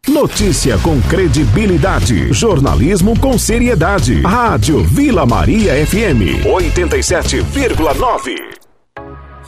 Notícia com credibilidade. Jornalismo com seriedade. Rádio Vila Maria FM 87,9.